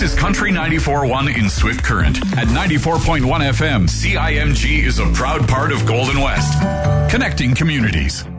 is Country 94.1 in Swift Current. At 94.1 FM, CIMG is a proud part of Golden West, connecting communities.